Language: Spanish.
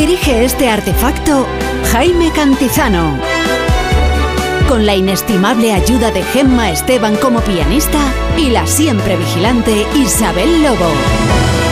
Dirige este artefacto Jaime Cantizano. Con la inestimable ayuda de Gemma Esteban como pianista y la siempre vigilante Isabel Lobo.